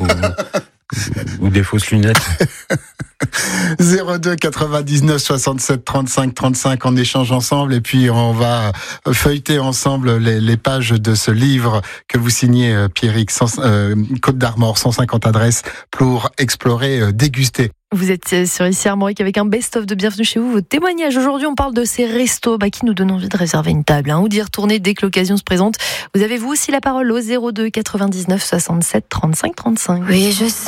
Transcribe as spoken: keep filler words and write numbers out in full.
ou, ou des fausses lunettes. zéro deux quatre-vingt-dix-neuf soixante-sept trente-cinq trente-cinq, on échange ensemble et puis on va feuilleter ensemble les, les pages de ce livre que vous signez, Pierrick, euh, Côte d'Armor, cent cinquante adresses pour explorer, euh, déguster. Vous êtes sur Ici Armorique avec un best-of de Bienvenue chez vous, votre témoignage. Aujourd'hui, on parle de ces restos bah, qui nous donnent envie de réserver une table hein, ou d'y retourner dès que l'occasion se présente. Vous avez vous aussi la parole au zéro deux quatre-vingt-dix-neuf soixante-sept trente-cinq trente-cinq. Oui, je sais.